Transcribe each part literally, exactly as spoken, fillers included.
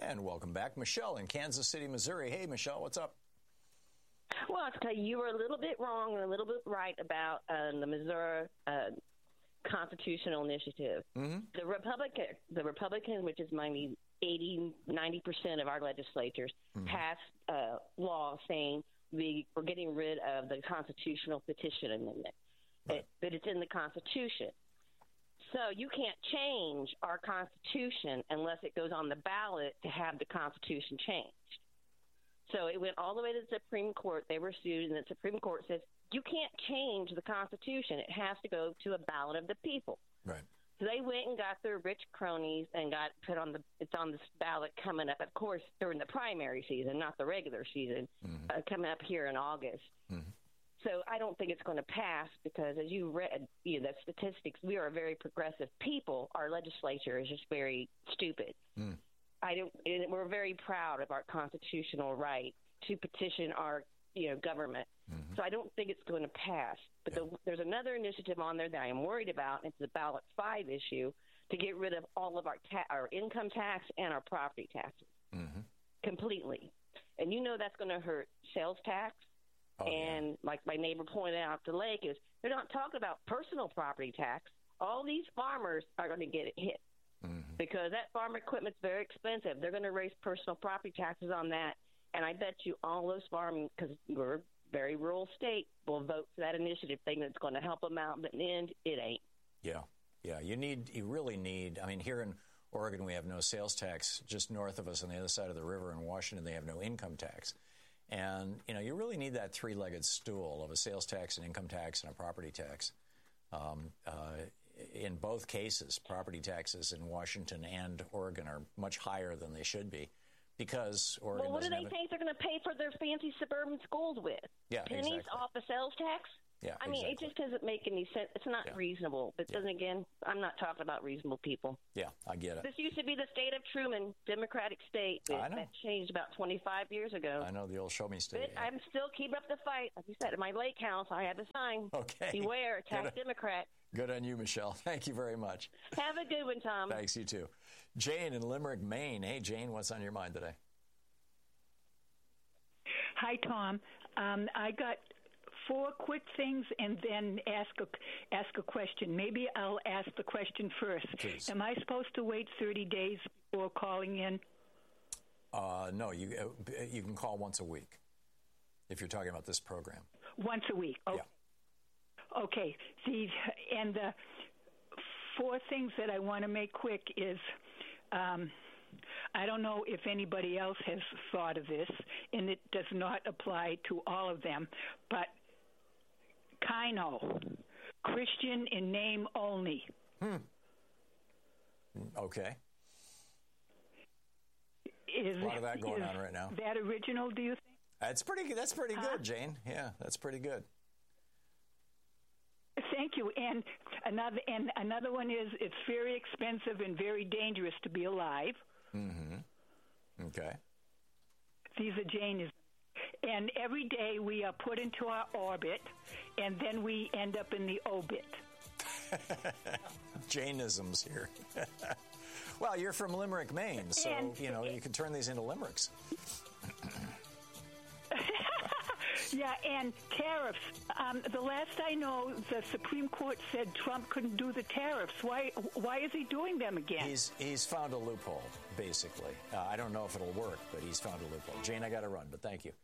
And welcome back, Michelle in Kansas City, Missouri. Hey, Michelle, what's up? Well, I'll tell you, you were a little bit wrong and a little bit right about uh, the Missouri uh, Constitutional Initiative. Mm-hmm. The Republican, the Republicans, which is maybe eighty, ninety percent of our legislatures, mm-hmm. passed uh, law saying we, we're getting rid of the Constitutional Petition Amendment. Right. It, but it's in the Constitution. So you can't change our Constitution unless it goes on the ballot to have the Constitution changed. So it went all the way to the Supreme Court. They were sued, and the Supreme Court says, you can't change the Constitution. It has to go to a ballot of the people. Right. So they went and got their rich cronies and got put on the it's on the ballot coming up, of course, during the primary season, not the regular season, mm-hmm. uh, coming up here in August. Mm-hmm. So I don't think it's going to pass because, as you read, you know, the statistics, we are a very progressive people. Our legislature is just very stupid. Mm. I don't. We're very proud of our constitutional right to petition our, you know, government. Mm-hmm. So I don't think it's going to pass. But yeah. the, there's another initiative on there that I am worried about. It's the ballot five issue to get rid of all of our ta- our income tax and our property taxes mm-hmm. completely. And you know that's going to hurt sales tax. Oh, and yeah. like my neighbor pointed out, the lake is they're not talking about personal property tax. All these farmers are going to get it hit mm-hmm. because that farm equipment's very expensive. They're going to raise personal property taxes on that. And I bet you all those farmers, because we're a very rural state, will vote for that initiative thinking it's going to help them out. But in the end, it ain't. Yeah. Yeah. You need, you really need, I mean, here in Oregon, we have no sales tax. Just north of us on the other side of the river in Washington, they have no income tax. And, you know, you really need that three-legged stool of a sales tax, an income tax, and a property tax. Um, uh, in both cases, property taxes in Washington and Oregon are much higher than they should be because Oregon Well, what do they have think they're going to pay for their fancy suburban schools with? Yeah, Pennies exactly. off the sales tax? Yeah, I mean, exactly. it just doesn't make any sense. It's not yeah. reasonable. But yeah. then again, I'm not talking about reasonable people. Yeah, I get it. This used to be the state of Truman, Democratic state. But I know. That changed about twenty-five years ago. I know, the old show me state. But yeah. I'm still keeping up the fight. Like you said, at my lake house, I had a sign. Okay. Beware, attack good Democrat. Good on you, Michelle. Thank you very much. Have a good one, Tom. Thanks, you too. Jane in Limerick, Maine. Hey, Jane, what's on your mind today? Hi, Tom. Um, I got four quick things and then ask a, ask a question. Maybe I'll ask the question first. Please. Am I supposed to wait thirty days before calling in? Uh, no, you uh, you can call once a week if you're talking about this program. Once a week. Oh, yeah. Okay. These and the four things that I want to make quick is um, I don't know if anybody else has thought of this, and it does not apply to all of them, but Kino, Christian in name only. Hmm. Okay. Is, a lot of that going on right now. That original, do you think? That's pretty. That's pretty huh? good, Jane. Yeah, that's pretty good. Thank you. And another and another one is it's very expensive and very dangerous to be alive. Mm-hmm. Okay. These are Jane. And every day we are put into our orbit, and then we end up in the obit. Jainisms here. Well, you're from Limerick, Maine, so, and, you know, you can turn these into limericks. Yeah, and tariffs. Um, the last I know, the Supreme Court said Trump couldn't do the tariffs. Why Why is he doing them again? He's he's found a loophole, basically. Uh, I don't know if it'll work, but he's found a loophole. Jane, I got to run, but thank you.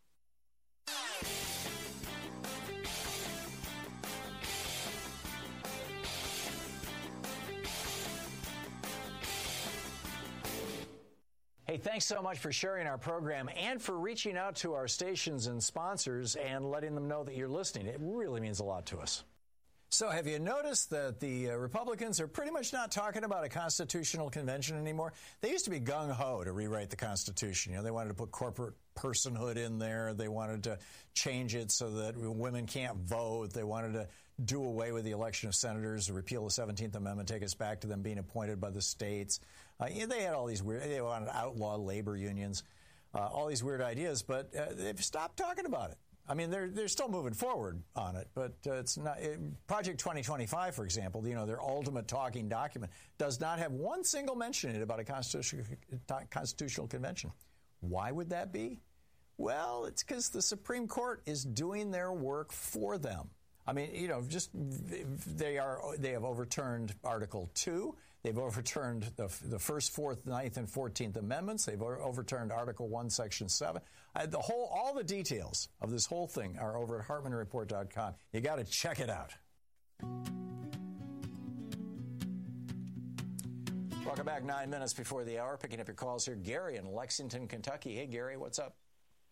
Hey, thanks so much for sharing our program and for reaching out to our stations and sponsors and letting them know that you're listening. It really means a lot to us. So have you noticed that the uh, Republicans are pretty much not talking about a constitutional convention anymore? They used to be gung-ho to rewrite the Constitution. You know, they wanted to put corporate personhood in there. They wanted to change it so that women can't vote. They wanted to do away with the election of senators, repeal the seventeenth Amendment, take us back to them being appointed by the states. Uh, yeah, they had all these weird, they wanted to outlaw labor unions, uh, all these weird ideas, but uh, they've stopped talking about it. I mean, they're they're still moving forward on it, but uh, it's not. It, Project twenty twenty-five, for example, you know, their ultimate talking document does not have one single mention in it about a constitutional constitutional convention. Why would that be? Well, it's because the Supreme Court is doing their work for them. I mean, you know, just they are they have overturned Article two. They've overturned the, the first, fourth, ninth, and fourteenth Amendments. They've overturned Article one, Section seven. Uh, the whole, all the details of this whole thing are over at Hartmann Report dot com. You got to check it out. Welcome back. Nine minutes before the hour. Picking up your calls here. Gary in Lexington, Kentucky. Hey, Gary, what's up?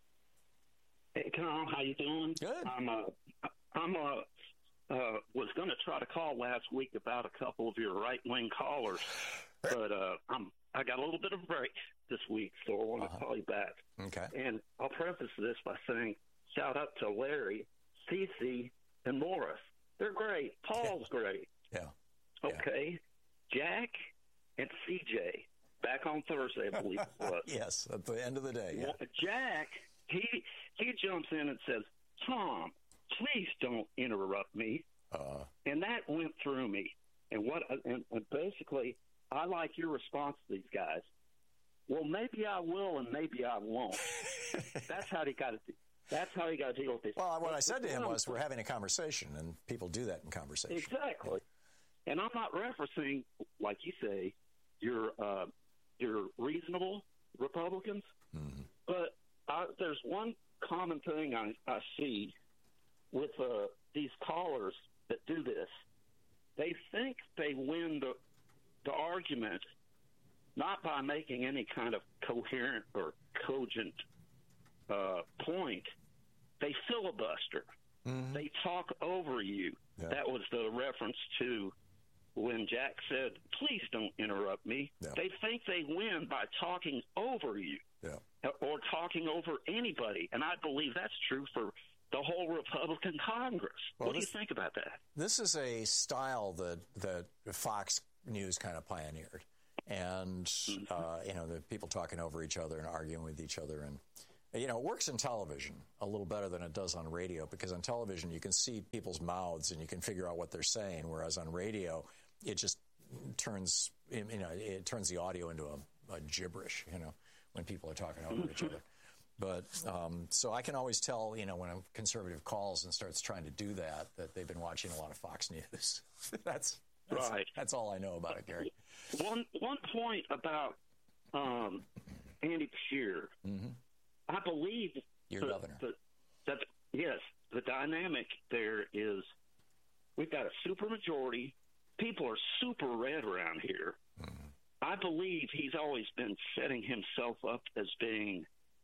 Hey, Tom, how you doing? Good. I'm uh, I'm uh, uh, was going to try to call last week about a couple of your right-wing callers, but uh, I'm I got a little bit of a break this week, so I want to uh-huh. call you back. Okay. And I'll preface this by saying, shout out to Larry, Cece, and Morris. They're great. Paul's yeah. great. Yeah. Okay. Yeah. Jack and C J, back on Thursday, I believe it was. Yes, at the end of the day. Yeah. Well, Jack, he he jumps in and says, Tom, please don't interrupt me. Uh, and that went through me. And what? And, and basically, I like your response to these guys. Well, maybe I will, and maybe I won't. That's how they got to. That's how you got to deal with this. Well, what I said to him was, we're having a conversation, and people do that in conversation. Exactly. And I'm not referencing, like you say, your uh, your reasonable Republicans, mm-hmm. but I, there's one common thing I, I see with uh, these callers that do this. They think they win the the argument not by making any kind of coherent or cogent uh, point. They filibuster. Mm-hmm. They talk over you. Yeah. That was the reference to when Jack said, please don't interrupt me. Yeah. They think they win by talking over you yeah. or talking over anybody. And I believe that's true for the whole Republican Congress. Well, what do this, you think about that? This is a style that, that Fox News kind of pioneered. And, mm-hmm. uh, you know, the people talking over each other and arguing with each other. And, you know, it works in television a little better than it does on radio, because on television you can see people's mouths and you can figure out what they're saying, whereas on radio it just turns, you know, it turns the audio into a, a gibberish, you know, when people are talking over each other. But um, so I can always tell, you know, when a conservative calls and starts trying to do that, that they've been watching a lot of Fox News. that's, that's right. That's all I know about it, Gary. One one point about um, Andy Beshear. Mm-hmm. I believe your the, governor. The, that yes, the dynamic there is we've got a supermajority. People are super red around here. Mm-hmm. I believe he's always been setting himself up as being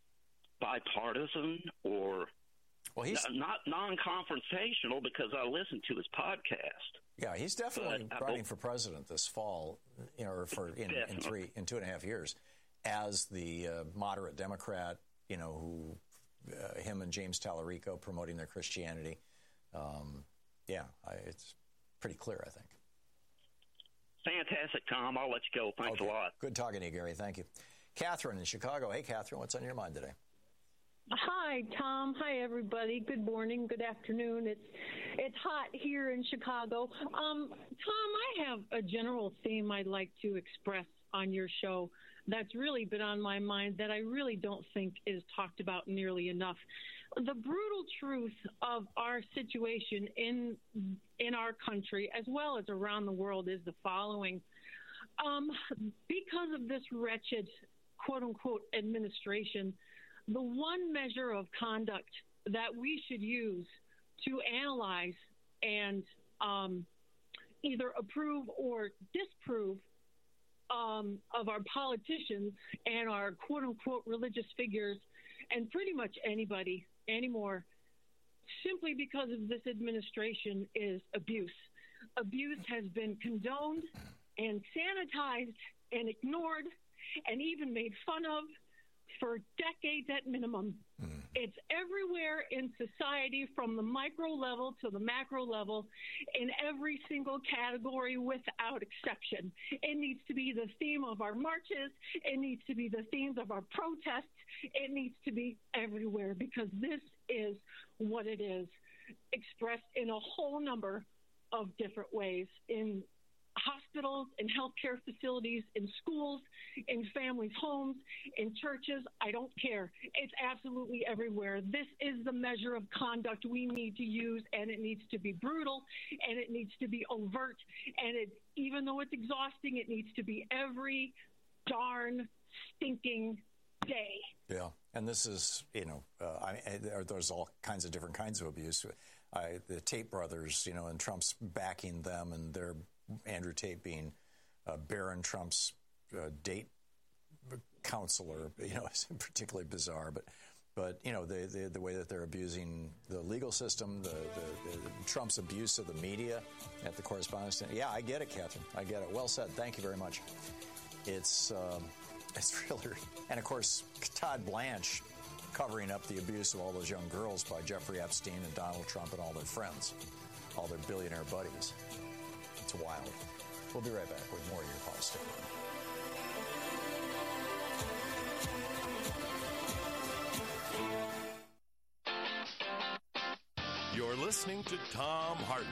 bipartisan or well, he's n- not non-confrontational, because I listened to his podcast. Yeah, he's definitely but running for president this fall, you know, or for in, in three in two and a half years, as the uh, moderate Democrat, you know, who uh, him and James Tallarico promoting their Christianity. Um, yeah, I, it's pretty clear, I think. Fantastic, Tom. I'll let you go. Thanks okay. a lot. Good talking to you, Gary. Thank you. Catherine in Chicago. Hey, Catherine, what's on your mind today? Hi, Tom. Hi, everybody. Good morning. Good afternoon. It's it's hot here in Chicago. Um, Tom, I have a general theme I'd like to express on your show that's really been on my mind that I really don't think is talked about nearly enough. The brutal truth of our situation in in our country, as well as around the world, is the following. Um, because of this wretched, quote-unquote, administration, the one measure of conduct that we should use to analyze and um, either approve or disapprove um, of our politicians and our quote-unquote religious figures, and pretty much anybody anymore, simply because of this administration, is abuse. Abuse has been condoned and sanitized and ignored and even made fun of for decades at minimum. Mm. It's everywhere in society, from the micro level to the macro level, in every single category without exception. It needs to be the theme of our marches. It needs to be the themes of our protests. It needs to be everywhere, because this is what it is, expressed in a whole number of different ways, in hospitals, in healthcare facilities, in schools, in families' homes, in churches. I don't care. It's absolutely everywhere. This is the measure of conduct we need to use, and it needs to be brutal, and it needs to be overt, and it, even though it's exhausting, it needs to be every darn stinking day. Yeah, and this is, you know, uh, I, I, there's all kinds of different kinds of abuse. I, the Tate brothers, you know, and Trump's backing them, and they're Andrew Tate being uh, Barron Trump's uh, date counselor, you know, is particularly bizarre. But, but you know, the, the the way that they're abusing the legal system, the, the, the Trump's abuse of the media at the Correspondents' Dinner. Yeah, I get it, Catherine. I get it. Well said. Thank you very much. It's um, it's really, and of course, Todd Blanche covering up the abuse of all those young girls by Jeffrey Epstein and Donald Trump and all their friends, all their billionaire buddies. It's wild. We'll be right back with more of your calls. Stay with me. You're listening to Thom Hartmann.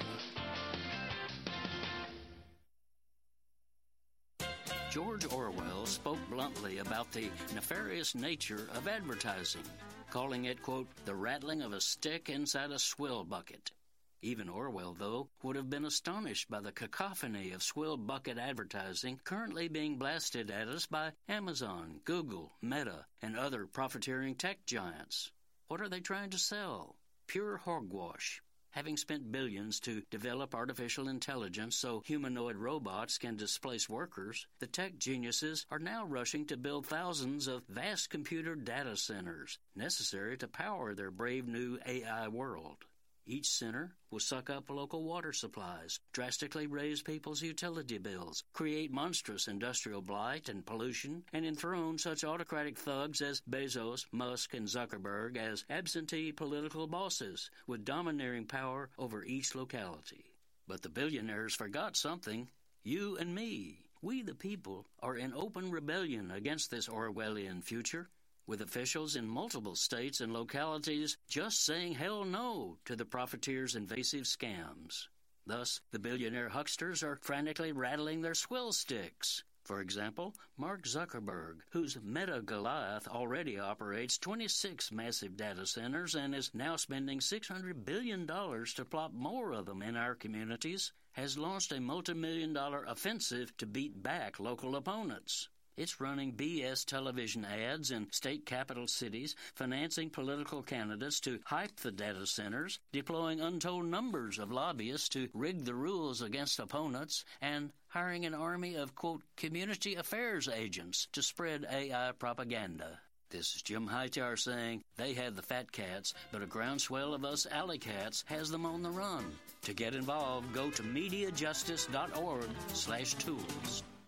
George Orwell spoke bluntly about the nefarious nature of advertising, calling it, quote, the rattling of a stick inside a swill bucket. Even Orwell, though, would have been astonished by the cacophony of swill bucket advertising currently being blasted at us by Amazon, Google, Meta, and other profiteering tech giants. What are they trying to sell? Pure hogwash. Having spent billions to develop artificial intelligence so humanoid robots can displace workers, the tech geniuses are now rushing to build thousands of vast computer data centers necessary to power their brave new A I world. Each center will suck up local water supplies, drastically raise people's utility bills, create monstrous industrial blight and pollution, and enthrone such autocratic thugs as Bezos, Musk, and Zuckerberg as absentee political bosses with domineering power over each locality. But the billionaires forgot something. You and me, we the people, are in open rebellion against this Orwellian future, with officials in multiple states and localities just saying hell no to the profiteers' invasive scams. Thus, the billionaire hucksters are frantically rattling their swill sticks. For example, Mark Zuckerberg, whose Meta Goliath already operates twenty-six massive data centers and is now spending six hundred billion dollars to plop more of them in our communities, has launched a multi-million dollar offensive to beat back local opponents. It's running B S television ads in state capital cities, financing political candidates to hype the data centers, deploying untold numbers of lobbyists to rig the rules against opponents, and hiring an army of, quote, community affairs agents to spread A I propaganda. This is Jim Hightower saying they have the fat cats, but a groundswell of us alley cats has them on the run. To get involved, go to MediaJustice.org slash tools.